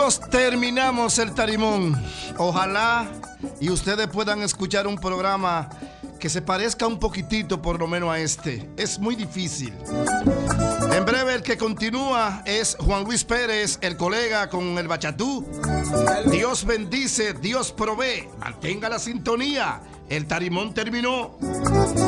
Amigos, terminamos el tarimón. Ojalá y ustedes puedan escuchar un programa que se parezca un poquitito por lo menos a este. Es muy difícil. En breve el que continúa es Juan Luis Pérez, el colega con el bachatú. Dios bendice, Dios provee. Mantenga la sintonía. El tarimón terminó.